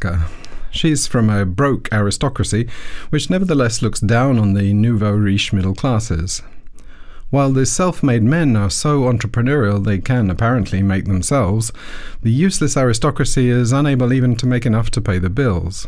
Lalka. She's from a broke aristocracy, which nevertheless looks down on the nouveau riche middle classes. While the self-made men are so entrepreneurial they can apparently make themselves, the useless aristocracy is unable even to make enough to pay the bills.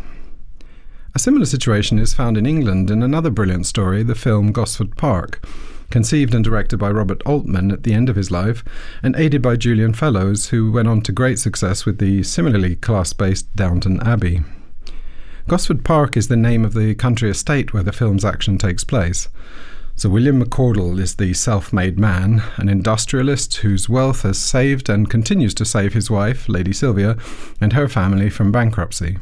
A similar situation is found in England in another brilliant story, the film Gosford Park, conceived and directed by Robert Altman at the end of his life, and aided by Julian Fellowes, who went on to great success with the similarly class-based Downton Abbey. Gosford Park is the name of the country estate where the film's action takes place. Sir William McCordle is the self-made man, an industrialist whose wealth has saved and continues to save his wife, Lady Sylvia, and her family from bankruptcy.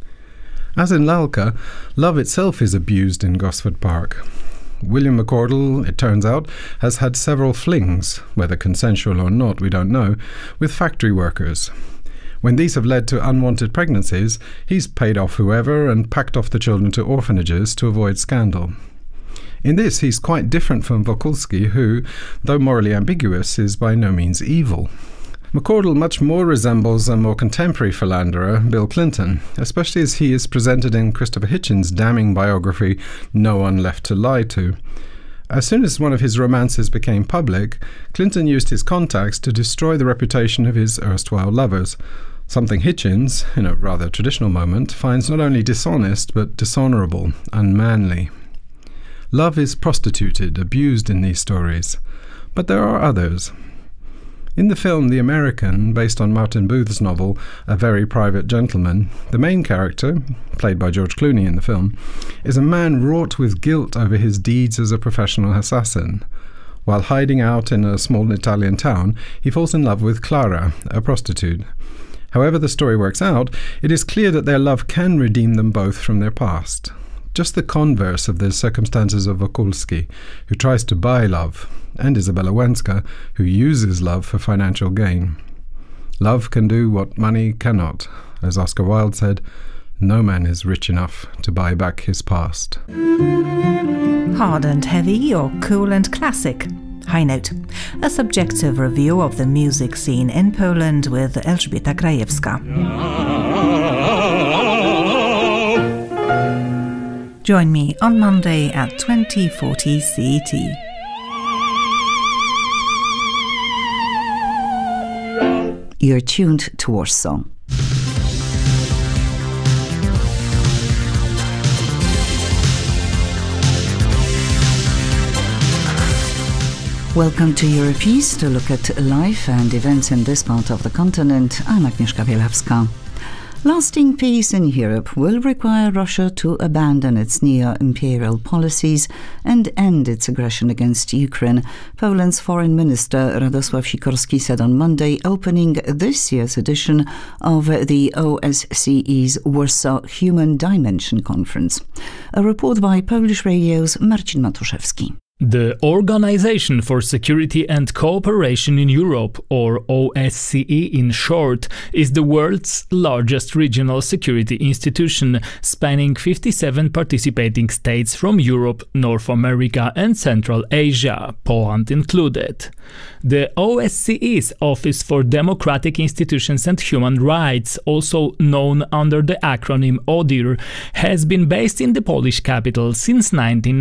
As in Lalka, love itself is abused in Gosford Park. William McCordle, it turns out, has had several flings, whether consensual or not we don't know, with factory workers. When these have led to unwanted pregnancies, he's paid off whoever and packed off the children to orphanages to avoid scandal. In this, he's quite different from Wokulski, who, though morally ambiguous, is by no means evil. McCordle much more resembles a more contemporary philanderer, Bill Clinton, especially as he is presented in Christopher Hitchens' damning biography, No One Left to Lie To. As soon as one of his romances became public, Clinton used his contacts to destroy the reputation of his erstwhile lovers, something Hitchens, in a rather traditional moment, finds not only dishonest but dishonourable, unmanly. Love is prostituted, abused in these stories. But there are others. In the film The American, based on Martin Booth's novel A Very Private Gentleman, the main character, played by George Clooney in the film, is a man wrought with guilt over his deeds as a professional assassin. While hiding out in a small Italian town, he falls in love with Clara, a prostitute. However the story works out, it is clear that their love can redeem them both from their past. Just the converse of the circumstances of Wokulski, who tries to buy love, and Isabella Wenska, who uses love for financial gain. Love can do what money cannot. As Oscar Wilde said, no man is rich enough to buy back his past. Hard and heavy or cool and classic? High Note, a subjective review of the music scene in Poland with Elżbieta Krajewska. Join me on Monday at 20:40 CET. You're tuned to Warsaw. Welcome to Europeast, to look at life and events in this part of the continent. I'm Agnieszka Bielawska. Lasting peace in Europe will require Russia to abandon its neo-imperial policies and end its aggression against Ukraine, Poland's Foreign Minister Radosław Sikorski said on Monday, opening this year's edition of the OSCE's Warsaw Human Dimension Conference. A report by Polish Radio's Marcin Matuszewski. The Organization for Security and Cooperation in Europe, or OSCE in short, is the world's largest regional security institution, spanning 57 participating states from Europe, North America and Central Asia, Poland included. The OSCE's Office for Democratic Institutions and Human Rights, also known under the acronym ODIHR, has been based in the Polish capital since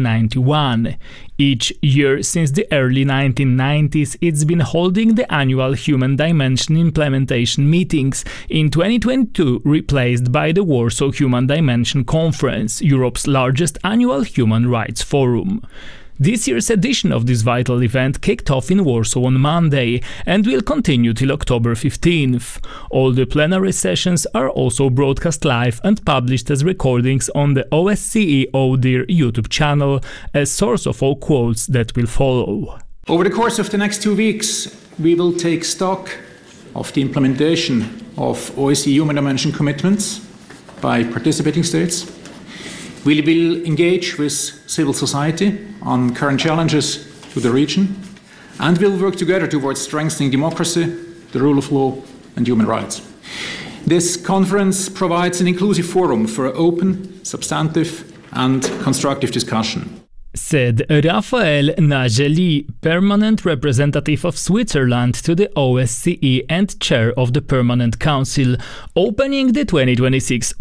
1991. Each year since the early 1990s, it's been holding the annual Human Dimension implementation meetings, in 2022 replaced by the Warsaw Human Dimension Conference, Europe's largest annual human rights forum. This year's edition of this vital event kicked off in Warsaw on Monday and will continue till October 15th. All the plenary sessions are also broadcast live and published as recordings on the OSCE ODIHR YouTube channel, a source of all quotes that will follow. Over the course of the next 2 weeks, we will take stock of the implementation of OSCE Human Dimension commitments by participating states. We will engage with civil society on current challenges to the region, and we'll work together towards strengthening democracy, the rule of law and human rights. This conference provides an inclusive forum for open, substantive and constructive discussion. Said Raphael Nageli, permanent representative of Switzerland to the OSCE and chair of the Permanent Council, opening the 2026